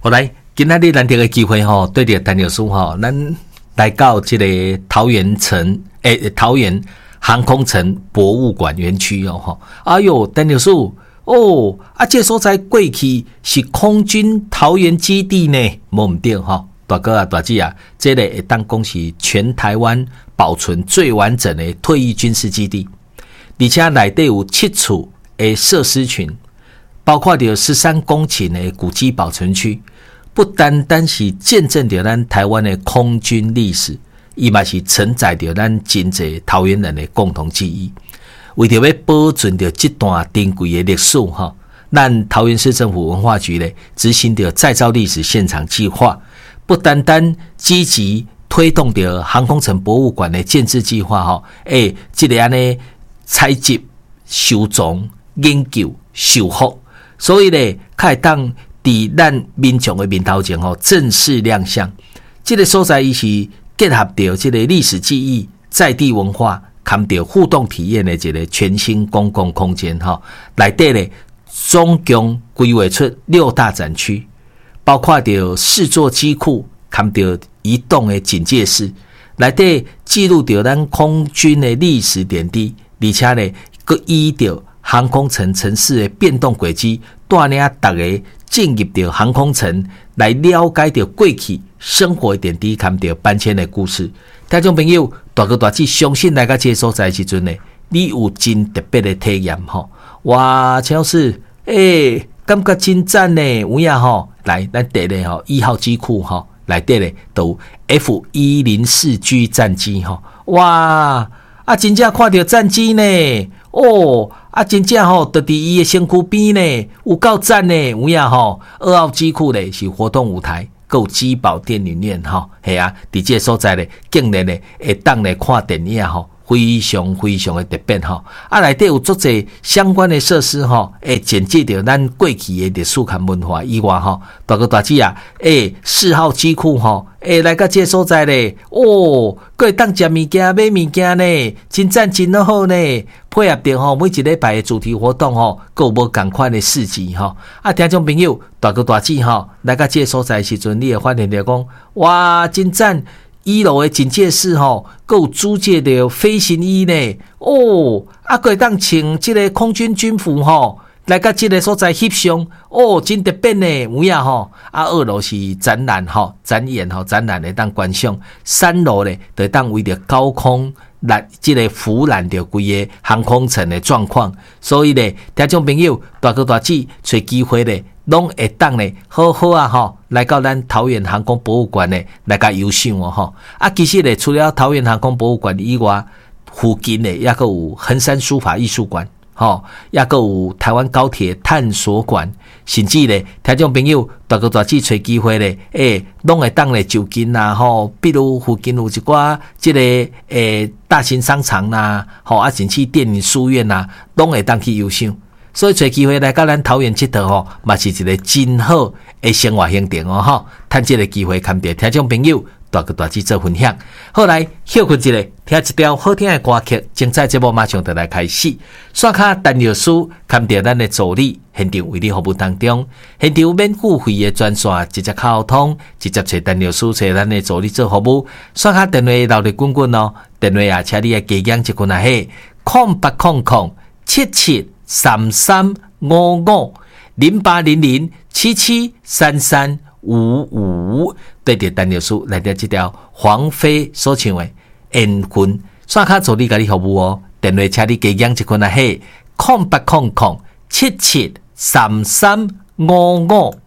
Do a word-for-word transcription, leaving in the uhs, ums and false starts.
好来，今仔日难得的机会吼，对着陈老师吼，咱来到这个桃园城诶、欸，桃园航空城博物馆园区哦吼。哎哟，陈老师哦，啊，这所在过去是空军桃园基地呢，无毋对吼。大哥啊，大姐啊，这个会当讲是全台湾保存最完整的退役军事基地，而且内底有七处的设施群，包括着十三公顷的古迹保存区，不单单是见证着咱台湾的空军历史，伊嘛是承载着咱真侪桃园人的共同记忆。为着要保存着这段珍贵的历史哈，咱桃园市政府文化局咧执行着再造历史现场计划。不单单积极推动着航空城博物馆的建制计划吼，诶，这个安尼采集、收藏、研究、修复，所以咧，开当伫咱民众的面头前吼正式亮相。这个所在伊是结合着这个历史记忆、在地文化，含着互动体验的一个全新公共空间吼。内底咧，总共规划出六大展区。包括着四座机库，含着移动的警戒室，内底记录着咱空军的历史点滴，而且呢，佮依着航空城城市的变动轨迹，带领大家进入着航空城，来了解着过去生活的点滴，含着搬迁的故事。听众朋友，大哥大姐相信来到这个所在的时阵呢，你有真特别的体验吼！哇，陈老师，诶、欸。感觉真赞呢，有影吼，来，咱第咧吼一号机库吼，内底咧都 F 一零四 G 战机吼，哇，啊真正看到战机呢，哦，啊真正吼，就伫伊的身躯边呢，有够赞呢，有影吼，二号机库咧是活动舞台，够机保电影院吼，系啊，伫这所在咧，竟然咧会当咧看电影吼。非常非常的特别吼，啊，内底有足侪相关的设施吼，诶，简介着咱过去的历史和文化以外吼，大哥大姐啊，诶，四号机库吼，诶，来到这所在咧，哦，佫会当食物件、买物件呢，真赞真好呢，配合着吼每一礼拜的主题活动吼，佫有无共款的市集吼，啊，听众朋友，大哥大姐吼，来到这所在的时阵，你会发现着讲，哇，真赞！一楼的警戒室吼，够租借的飞行衣呢。哦，啊，可以当穿这个空军军服吼，来到这个所在翕相。哦，真特别呢，有影吼。啊，二楼是展览吼，展演吼，展览的当观赏。三楼呢，就当为着高空来这个俯览着规个航空城的状况。所以呢，听众朋友大哥大姐找机会呢。拢会当咧，好好啊吼，来到咱桃园航空博物馆咧，来甲游赏哦吼。啊，其实咧，除了桃园航空博物馆以外，附近咧也个有衡山书法艺术馆，吼，也个有台湾高铁探索馆，甚至咧，听众朋友大哥大姐找机会咧，诶，拢会当咧就近啦吼，比如附近有一寡即、這個诶大型商场啦，吼啊，甚至电影书院啦，拢会当去游赏。所以找机会来到咱桃园佚佗吼，嘛是一个真好的生活行程哦吼。趁这个机会，看着听众朋友大哥大姐做分享。好来休困一下，听一条好听的歌曲。精彩节目马上就来开始。刷卡陈老师看着咱的助理现场为你服务当中，现场免付费的专线直接沟通，直接找陈老师找咱的助理做服务。刷卡电话留得滚滚哦，电话啊，请你啊加减一群啊嘿，空八空空七七。三三五五零八零零七七三三五五，对着陈老师来到这条黄飞所唱的《缘分》，刷卡助理甲你服务哦。电话请你加减一群啊嘿，空八空空七七三三五五。